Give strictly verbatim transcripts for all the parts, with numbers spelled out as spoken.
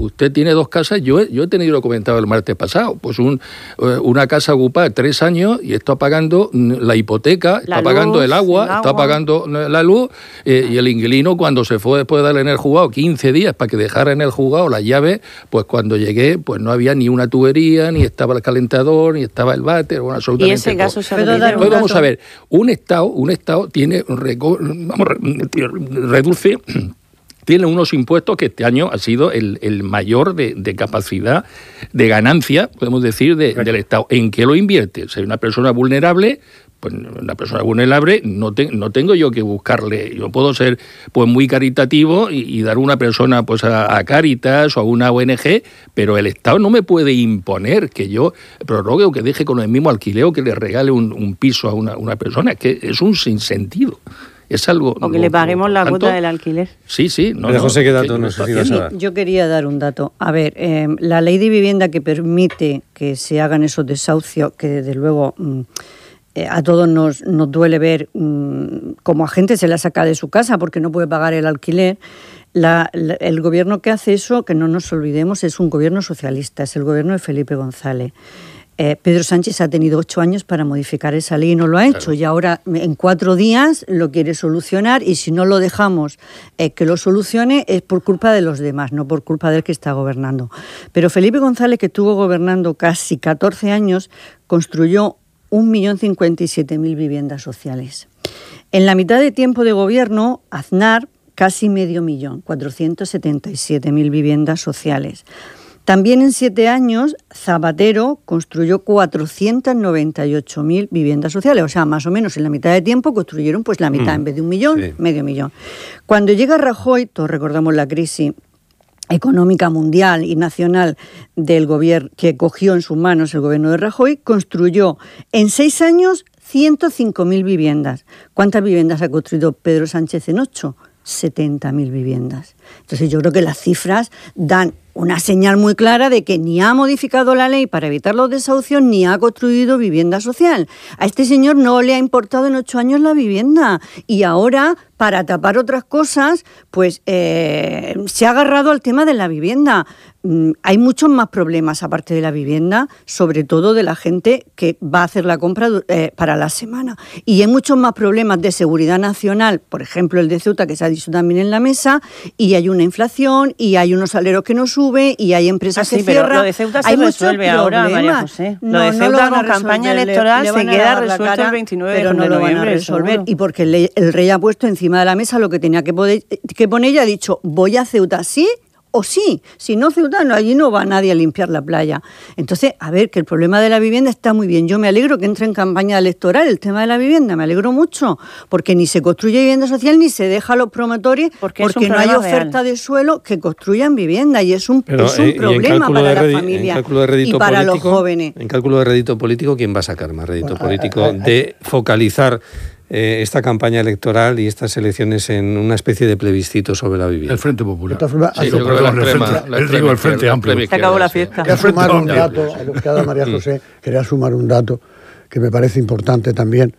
usted tiene dos casas, yo he, yo he tenido, lo comentaba el martes pasado, pues un, una casa ocupada tres años y está pagando la hipoteca, la está luz, pagando el agua, el agua, está pagando la luz, eh, y el inquilino cuando se fue después de darle en el juzgado quince días para que dejara en el juzgado la llave, pues cuando llegué, pues no había ni una tubería, ni estaba el calentador, ni estaba el váter, bueno, absolutamente y ese todo. caso se Entonces, vamos a ver, un Estado, un Estado tiene, vamos, reduce... tiene unos impuestos que este año ha sido el, el mayor de, de capacidad de ganancia, podemos decir, de, del Estado. ¿En qué lo invierte? Si hay una persona vulnerable, pues una persona vulnerable no, te, no tengo yo que buscarle. Yo puedo ser pues muy caritativo y, y dar una persona pues a, a Cáritas o a una O N G, pero el Estado no me puede imponer que yo prorrogue o que deje con el mismo alquiler o que le regale un, un piso a una, una persona. Es que es un sinsentido. Es algo, o que no, le paguemos no, la cuota del alquiler. Sí, sí. No, no, José, ¿qué dato nos decías? Yo quería dar un dato. A ver, eh, la ley de vivienda que permite que se hagan esos desahucios, que desde luego mm, eh, a todos nos, nos duele ver mm, cómo a gente se la saca de su casa porque no puede pagar el alquiler. La, la, el gobierno que hace eso, que no nos olvidemos, es un gobierno socialista, es el gobierno de Felipe González. Eh, Pedro Sánchez ha tenido ocho años para modificar esa ley y no lo ha hecho. Claro. Y ahora en cuatro días lo quiere solucionar y si no lo dejamos eh, que lo solucione es por culpa de los demás, no por culpa del que está gobernando. Pero Felipe González, que estuvo gobernando casi catorce años, construyó un millón cincuenta y siete mil viviendas sociales. En la mitad de tiempo de gobierno, Aznar, casi medio millón, cuatrocientos setenta y siete mil viviendas sociales. También en siete años, Zapatero construyó cuatrocientos noventa y ocho mil viviendas sociales, o sea, más o menos en la mitad de tiempo construyeron pues la mitad, mm. en vez de un millón, sí. medio millón. Cuando llega Rajoy, todos recordamos la crisis económica mundial y nacional del gobierno que cogió en sus manos el gobierno de Rajoy, construyó en seis años ciento cinco mil viviendas. ¿Cuántas viviendas ha construido Pedro Sánchez en ocho? setenta mil viviendas. Entonces yo creo que las cifras dan una señal muy clara de que ni ha modificado la ley para evitar los desahucios ni ha construido vivienda social. A este señor no le ha importado en ocho años la vivienda y ahora, para tapar otras cosas, pues eh, se ha agarrado al tema de la vivienda. Mm, hay muchos más problemas aparte de la vivienda, sobre todo de la gente que va a hacer la compra eh, para la semana. Y hay muchos más problemas de seguridad nacional, por ejemplo el de Ceuta, que se ha dicho también en la mesa, y hay una inflación, y hay unos salarios que no sube, y hay empresas ah, sí, que cierran. Lo de Ceuta se resuelve ahora, María José. Lo no, de Ceuta no lo con campaña electoral le, le se queda resuelto cara, el veintinueve pero de no noviembre. Lo van a resolver, seguro. Y porque el, el rey ha puesto encima de la mesa lo que tenía que, poder, que poner y ha dicho, voy a Ceuta, sí o sí, si no Ceuta, no, allí no va nadie a limpiar la playa. Entonces, a ver, que el problema de la vivienda está muy bien. Yo me alegro que entre en campaña electoral el tema de la vivienda, me alegro mucho, porque ni se construye vivienda social ni se deja a los promotores, porque, porque no hay oferta real de suelo que construyan vivienda, y es un, Pero, es un eh, problema para la familia y para político, los jóvenes. En cálculo de rédito político, ¿quién va a sacar más rédito bueno, político eh, eh, de focalizar Eh, esta campaña electoral y estas elecciones en una especie de plebiscito sobre la vivienda? El Frente Popular. Sí, yo creo que la extrema, la extrema, el Frente Amplio. Se acabó la fiesta. Quería sumar un dato, a lo que ha dado María José, quería sumar un dato que me parece importante también.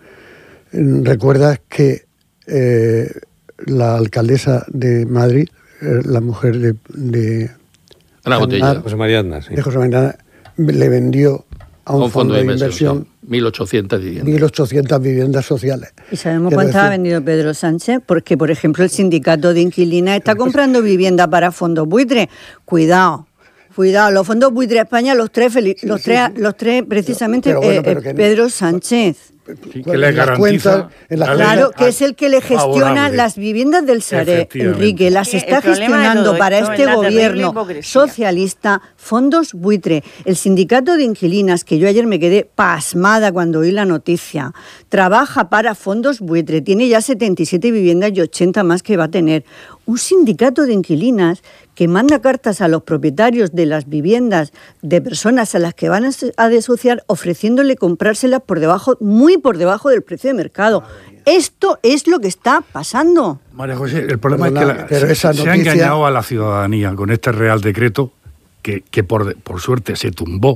Recuerdas que eh, la alcaldesa de Madrid, eh, la mujer de, de Ana Botella, José María Aznar, sí. de José María, le vendió a un, un fondo, fondo de inversión, inversión mil ochocientas viviendas. mil ochocientas viviendas sociales. ¿Y sabemos cuántas ha vendido Pedro Sánchez? Porque, por ejemplo, el sindicato de inquilinas está comprando vivienda para fondos buitres. Cuidado. Cuidado, los fondos buitres de España, los tres, los, sí, tres sí, sí. los tres precisamente, pero, pero bueno, pero eh, Pedro Sánchez. Sí, que le garantiza en la claro, que es el que le gestiona favorable. Las viviendas del Sareb, Enrique, las está gestionando para este gobierno socialista, fondos buitre. El sindicato de inquilinas, que yo ayer me quedé pasmada cuando oí la noticia, trabaja para fondos buitre, tiene ya setenta y siete viviendas y ochenta más que va a tener. Un sindicato de inquilinas que manda cartas a los propietarios de las viviendas de personas a las que van a desahuciar, ofreciéndole comprárselas por debajo, muy por debajo del precio de mercado. Esto es lo que está pasando. María José, el problema Perdona, es que la, pero se, esa se noticia... ha engañado a la ciudadanía con este Real Decreto que, que por, por suerte se tumbó,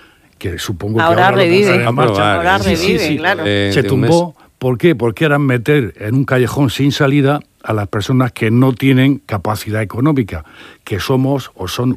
que supongo ahora que ahora revive, lo marcha. Ahora sí, revive, sí, sí. claro. Eh, se tumbó, ¿por qué? Porque eran meter en un callejón sin salida a las personas que no tienen capacidad económica, que somos o son